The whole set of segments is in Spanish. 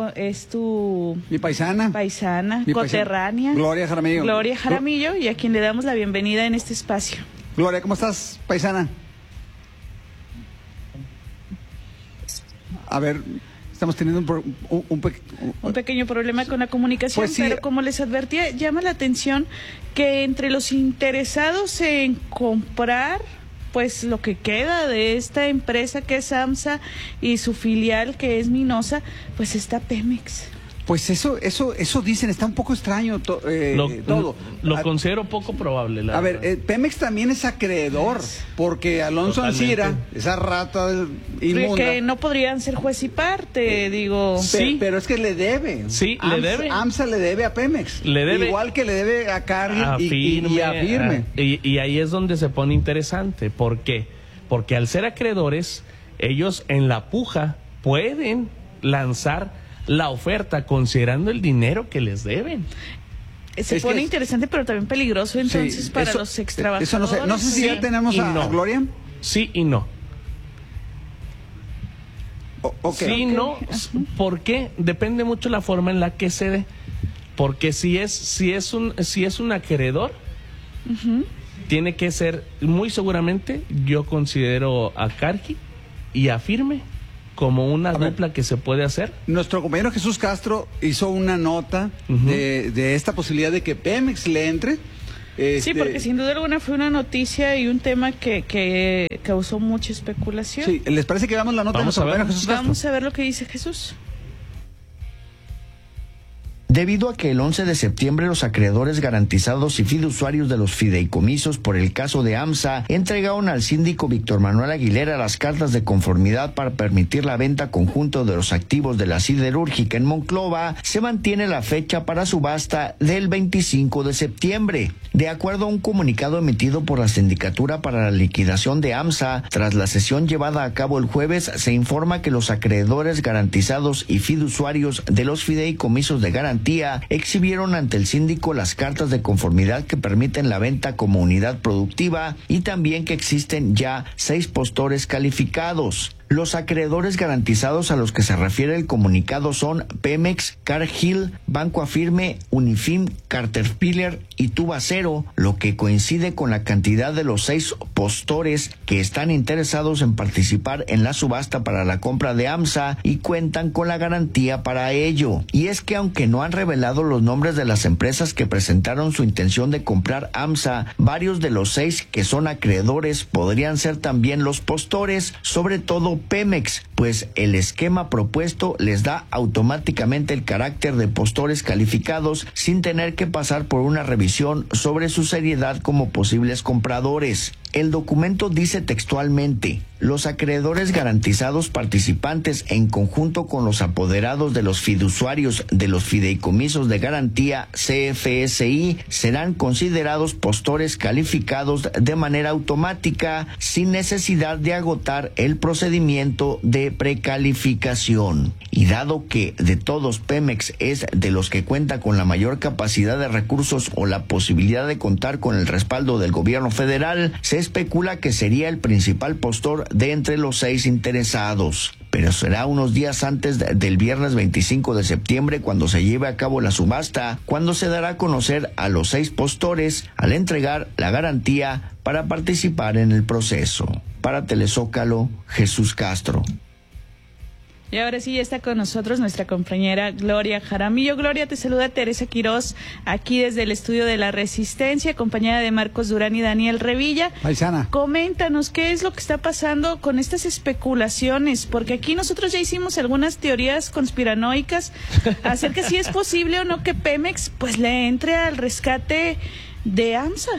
bueno, es tu... Mi paisana. Mi coterránea. Gloria Jaramillo. Gloria Jaramillo, y a quien le damos la bienvenida en este espacio. Gloria, ¿cómo estás, paisana? A ver, estamos teniendo un pequeño problema con la comunicación, pues sí, pero como les advertía, llama la atención que entre los interesados en comprar pues lo que queda de esta empresa que es AMSA y su filial que es Minosa, pues está Pemex. Pues eso dicen, está un poco extraño todo. Lo considero poco probable. A ver, Pemex también es acreedor, porque Alonso Ancira, esa rata inmunda... Que no podrían ser juez y parte, digo... Sí. Pero es que le debe. Sí, le debe. AMSA le debe a Pemex. Le debe. Igual que le debe a Cargill y a Firme. Y ahí es donde se pone interesante. ¿Por qué? Porque al ser acreedores, ellos en la puja pueden lanzar la oferta considerando el dinero que les deben. Se pone interesante, pero también peligroso entonces sí, para los extrabajadores. Eso no sé si ya tenemos a Gloria. Sí y no. Sí, no. ¿Por qué? Depende mucho la forma en la que se dé. Porque si es un acreedor, tiene que ser, muy seguramente, yo considero a Cargill y a Firme como una dupla que se puede hacer. Nuestro compañero Jesús Castro hizo una nota de esta posibilidad de que Pemex le entre. Sí, porque sin duda alguna fue una noticia y un tema que causó mucha especulación. Sí, ¿les parece que veamos la nota de nuestro compañero Jesús Castro? Vamos a ver lo que dice Jesús. Debido a que el 11 de septiembre los acreedores garantizados y fiduciarios de los fideicomisos por el caso de AMSA entregaron al síndico Víctor Manuel Aguilera las cartas de conformidad para permitir la venta conjunto de los activos de la siderúrgica en Monclova, se mantiene la fecha para subasta del 25 de septiembre. De acuerdo a un comunicado emitido por la Sindicatura para la Liquidación de AMSA, tras la sesión llevada a cabo el jueves, se informa que los acreedores garantizados y fiduciarios de los fideicomisos de garantía exhibieron ante el síndico las cartas de conformidad que permiten la venta como unidad productiva y también que existen ya 6 postores calificados. Los acreedores garantizados a los que se refiere el comunicado son Pemex, Cargill, Banco Afirme, Unifin, Caterpillar y Tubacero, lo que coincide con la cantidad de los 6 postores que están interesados en participar en la subasta para la compra de AMSA y cuentan con la garantía para ello. Y es que aunque no han revelado los nombres de las empresas que presentaron su intención de comprar AMSA, varios de los 6 que son acreedores podrían ser también los postores, sobre todo Pemex, pues el esquema propuesto les da automáticamente el carácter de postores calificados sin tener que pasar por una revisión sobre su seriedad como posibles compradores. El documento dice textualmente: los acreedores garantizados participantes en conjunto con los apoderados de los fiduciarios de los fideicomisos de garantía CFSI serán considerados postores calificados de manera automática sin necesidad de agotar el procedimiento de precalificación. Y dado que de todos Pemex es de los que cuenta con la mayor capacidad de recursos o la posibilidad de contar con el respaldo del gobierno federal, se especula que sería el principal postor de entre los 6 interesados. Pero será unos días antes del viernes 25 de septiembre cuando se lleve a cabo la subasta, cuando se dará a conocer a los 6 postores al entregar la garantía para participar en el proceso. Para Telezócalo, Jesús Castro. Y ahora sí ya está con nosotros nuestra compañera Gloria Jaramillo. Gloria, te saluda Teresa Quirós, aquí desde el estudio de La Resistencia, acompañada de Marcos Durán y Daniel Revilla. Paisana. Coméntanos qué es lo que está pasando con estas especulaciones, porque aquí nosotros ya hicimos algunas teorías conspiranoicas acerca si es posible o no que Pemex pues le entre al rescate de AMSA.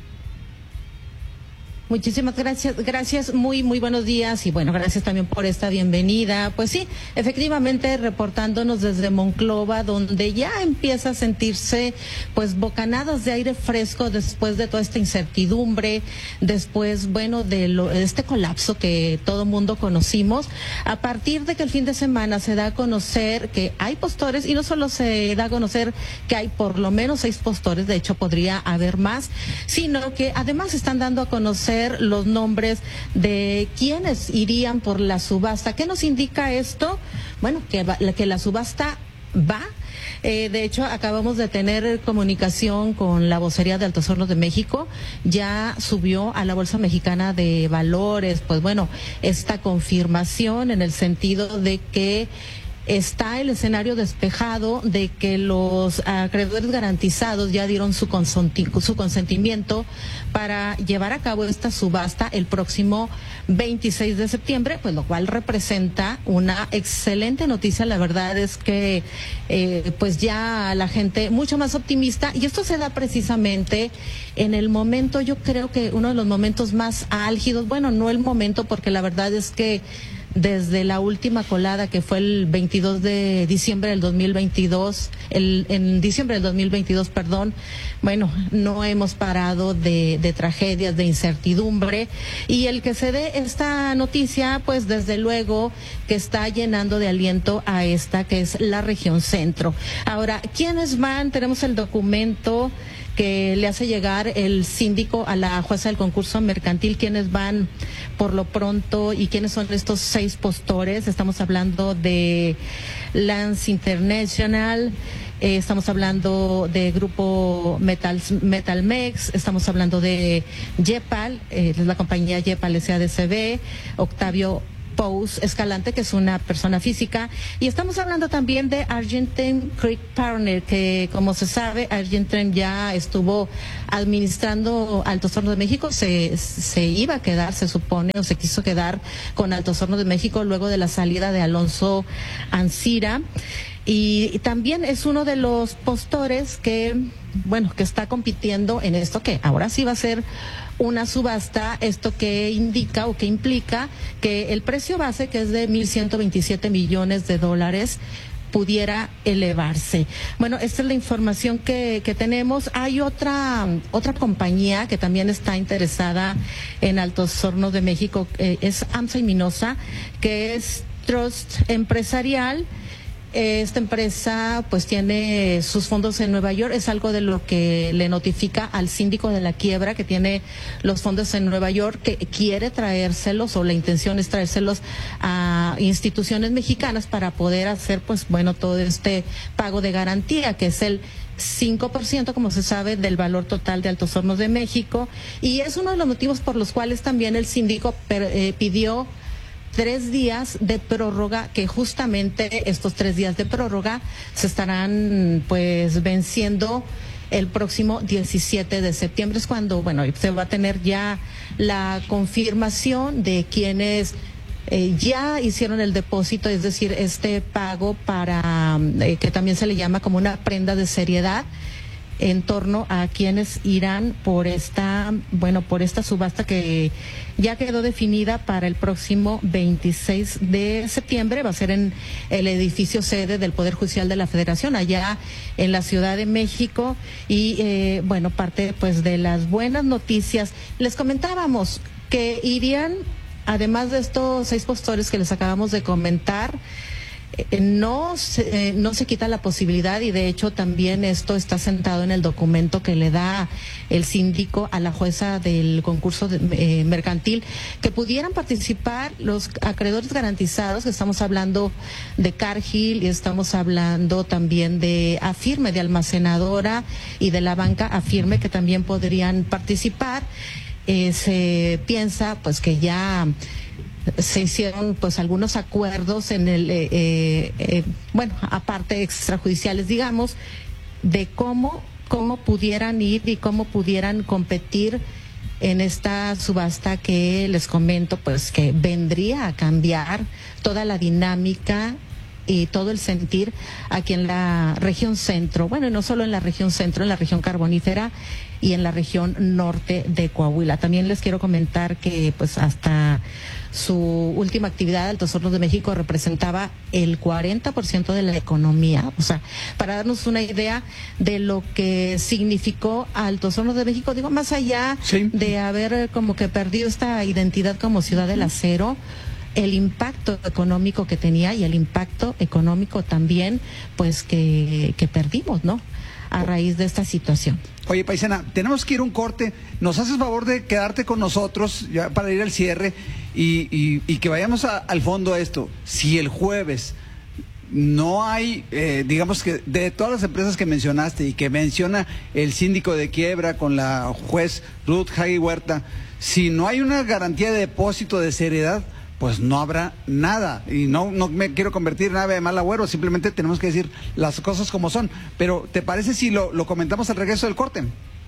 Muchísimas gracias, muy buenos días y bueno, gracias también por esta bienvenida. Pues sí, efectivamente reportándonos desde Monclova, donde ya empieza a sentirse pues bocanadas de aire fresco después de toda esta incertidumbre, después, bueno, de este colapso que todo mundo conocimos, a partir de que el fin de semana se da a conocer que hay postores, y no solo se da a conocer que hay por lo menos 6 postores, de hecho podría haber más, sino que además están dando a conocer conocer los nombres de quienes irían por la subasta. ¿Qué nos indica esto? Bueno, que la subasta va. De hecho, acabamos de tener comunicación con la vocería de Altos Hornos de México. Ya subió a la Bolsa Mexicana de Valores, pues bueno, esta confirmación en el sentido de que está el escenario despejado, de que los acreedores garantizados ya dieron su consentimiento para llevar a cabo esta subasta el próximo 26 de septiembre, pues lo cual representa una excelente noticia. La verdad es que pues ya la gente mucho más optimista, y esto se da precisamente en el momento, yo creo que uno de los momentos más álgidos, bueno, no el momento, porque la verdad es que desde la última colada, que fue el 22 de diciembre del 2022, en diciembre del 2022, perdón, bueno, no hemos parado de tragedias, de incertidumbre, y el que se dé esta noticia, pues desde luego que está llenando de aliento a esta que es la región centro. Ahora, ¿quiénes van? Tenemos el documento que le hace llegar el síndico a la jueza del concurso mercantil, quienes van por lo pronto y quiénes son estos 6 postores. Estamos hablando de Lance International, estamos hablando de Grupo Metalmex, estamos hablando de Yepal, la compañía Yepal SADCB, Octavio Pous Escalante, que es una persona física, y estamos hablando también de Argentine Creek Partner, que como se sabe, Argentine ya estuvo administrando Altos Hornos de México, se iba a quedar, se supone, o se quiso quedar con Altos Hornos de México luego de la salida de Alonso Ancira. Y también es uno de los postores que, bueno, que está compitiendo en esto, que ahora sí va a ser una subasta, esto que indica o que implica que el precio base, que es de $1,127 millones, pudiera elevarse. Bueno, esta es la información que tenemos. Hay otra compañía que también está interesada en Altos Hornos de México, es AMSA y Minosa, que es Trust Empresarial. Esta empresa pues tiene sus fondos en Nueva York, es algo de lo que le notifica al síndico de la quiebra, que tiene los fondos en Nueva York, que quiere traérselos, o la intención es traérselos a instituciones mexicanas para poder hacer pues bueno todo este pago de garantía, que es el 5%, como se sabe, del valor total de Altos Hornos de México, y es uno de los motivos por los cuales también el síndico pidió 3 días de prórroga, que justamente estos 3 días de prórroga se estarán pues venciendo el próximo 17 de septiembre. Es cuando, bueno, se va a tener ya la confirmación de quienes ya hicieron el depósito, es decir, este pago para que también se le llama como una prenda de seriedad, en torno a quienes irán por esta subasta que ya quedó definida para el próximo 26 de septiembre. Va a ser en el edificio sede del Poder Judicial de la Federación, allá en la Ciudad de México. Y bueno, parte pues de las buenas noticias, les comentábamos que irían, además de estos 6 postores que les acabamos de comentar, no se quita la posibilidad, y de hecho también esto está sentado en el documento que le da el síndico a la jueza del concurso mercantil, que pudieran participar los acreedores garantizados, que estamos hablando de Cargill y estamos hablando también de Afirme, de Almacenadora, y de la banca Afirme, que también podrían participar. Se piensa pues que ya se hicieron pues algunos acuerdos en el bueno, aparte extrajudiciales, digamos, de cómo pudieran ir y cómo pudieran competir en esta subasta, que les comento pues que vendría a cambiar toda la dinámica y todo el sentir aquí en la región centro, bueno, y no solo en la región centro, en la región carbonífera y en la región norte de Coahuila. También les quiero comentar que pues hasta su última actividad, Altos Hornos de México representaba el 40% de la economía. O sea, para darnos una idea de lo que significó Altos Hornos de México, digo, más allá de haber como que perdido esta identidad como ciudad del acero, el impacto económico que tenía y el impacto económico también pues que perdimos, ¿no? a raíz de esta situación. Oye, paisana, tenemos que ir a un corte. ¿Nos haces favor de quedarte con nosotros ya para ir al cierre y que vayamos al fondo de esto? Si el jueves no hay, digamos que de todas las empresas que mencionaste y que menciona el síndico de quiebra con la juez Ruth Jaigue Huerta, si no hay una garantía de depósito de seriedad, pues no habrá nada. Y no me quiero convertir en ave de mal agüero, simplemente tenemos que decir las cosas como son. Pero, ¿te parece si lo comentamos al regreso del corte?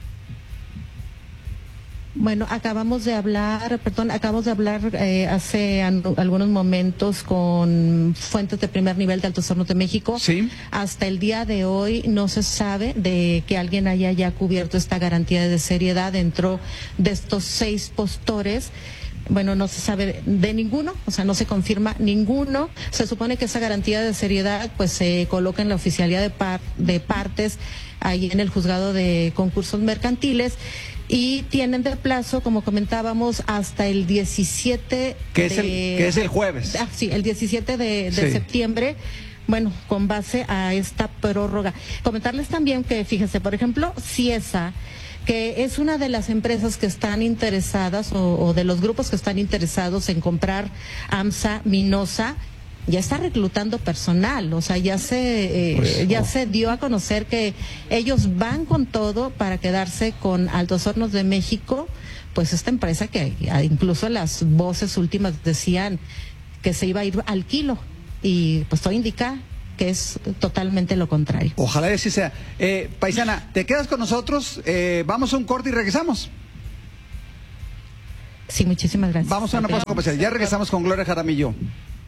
Bueno, acabamos de hablar hace algunos momentos con fuentes de primer nivel de Altos Hornos de México. Sí. Hasta el día de hoy no se sabe de que alguien haya ya cubierto esta garantía de seriedad dentro de estos 6 postores. Bueno, no se sabe de ninguno, o sea, no se confirma ninguno. Se supone que esa garantía de seriedad pues se coloca en la oficialía de partes ahí en el juzgado de concursos mercantiles y tienen de plazo, como comentábamos, hasta el 17 que es el jueves. Sí, el 17 de septiembre. Bueno, con base a esta prórroga. Comentarles también que, fíjense, por ejemplo, Ciesa, que es una de las empresas que están interesadas o de los grupos que están interesados en comprar AMSA Minosa, ya está reclutando personal, o sea, ya se dio a conocer que ellos van con todo para quedarse con Altos Hornos de México, pues esta empresa que incluso las voces últimas decían que se iba a ir al kilo y pues todo indica que es totalmente lo contrario. Ojalá así sea. Paisana, ¿te quedas con nosotros? Vamos a un corte y regresamos. Sí, muchísimas gracias. Vamos a una pausa comercial. Ya regresamos con Gloria Jaramillo.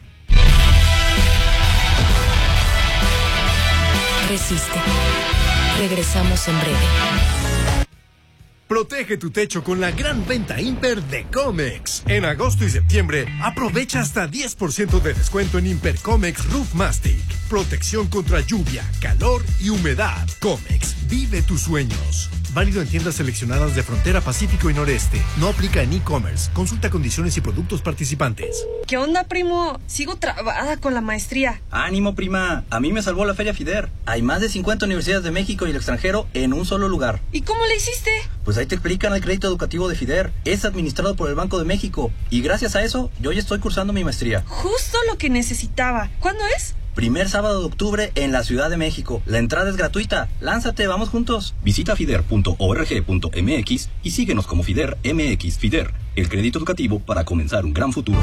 Resiste. Regresamos en breve. Protege tu techo con la gran venta Imper de Comex. En agosto y septiembre, aprovecha hasta 10% de descuento en Imper Comex Roof Mastic. Protección contra lluvia, calor y humedad. Comex, vive tus sueños. Válido en tiendas seleccionadas de Frontera, Pacífico y Noreste. No aplica en e-commerce. Consulta condiciones y productos participantes. ¿Qué onda, primo? Sigo trabada con la maestría. Ánimo, prima. A mí me salvó la Feria FIDER. Hay más de 50 universidades de México y el extranjero en un solo lugar. ¿Y cómo le hiciste? Pues ahí te explican el crédito educativo de FIDER. Es administrado por el Banco de México. Y gracias a eso, yo ya estoy cursando mi maestría. Justo lo que necesitaba. ¿Cuándo es? Primer sábado de octubre en la Ciudad de México. La entrada es gratuita. Lánzate, vamos juntos. Visita fider.org.mx y síguenos como FIDER MX. FIDER, el crédito educativo para comenzar un gran futuro.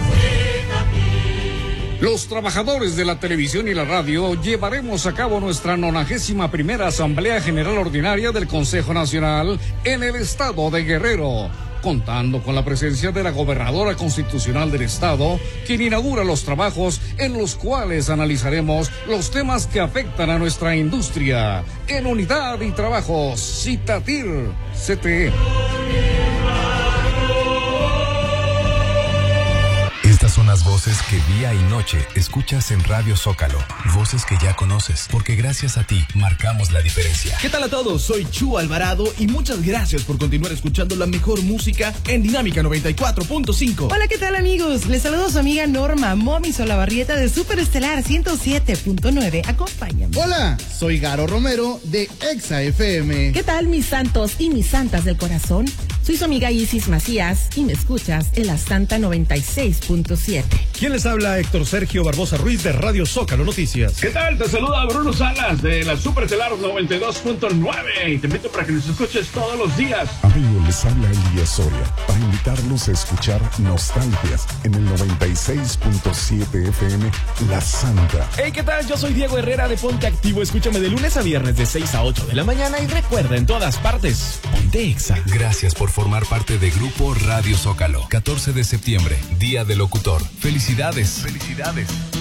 Los trabajadores de la televisión y la radio llevaremos a cabo nuestra 91ª Asamblea General Ordinaria del Consejo Nacional en el estado de Guerrero, contando con la presencia de la gobernadora constitucional del estado, quien inaugura los trabajos en los cuales analizaremos los temas que afectan a nuestra industria. En Unidad y Trabajos, Citatir, CTE. Estas son las voces que día y noche escuchas en Radio Zócalo. Voces que ya conoces, porque gracias a ti marcamos la diferencia. ¿Qué tal a todos? Soy Chu Alvarado y muchas gracias por continuar escuchando la mejor música en Dinámica 94.5. Hola, ¿qué tal, amigos? Les saludo a su amiga Norma Momi Solabarrieta de Super Estelar 107.9. Acompáñame. Hola, soy Garo Romero de Exa FM. ¿Qué tal, mis santos y mis santas del corazón? Soy su amiga Isis Macías y me escuchas en la Santa 96.7. ¿Quién les habla? Héctor Sergio Barbosa Ruiz de Radio Zócalo Noticias. ¿Qué tal? Te saluda Bruno Salas de la Super Estelar 92.9 y te invito para que nos escuches todos los días. Amigos, les habla Elías Soria para invitarlos a escuchar Nostalgias en el 96.7 FM La Santa. Hey, ¿qué tal? Yo soy Diego Herrera de Ponte Activo. Escúchame de lunes a viernes de 6 a 8 de la mañana y recuerda, en todas partes, Ponte Exa. Gracias por formar parte de Grupo Radio Zócalo. 14 de septiembre, Día del Locutor. Felicidades. Felicidades.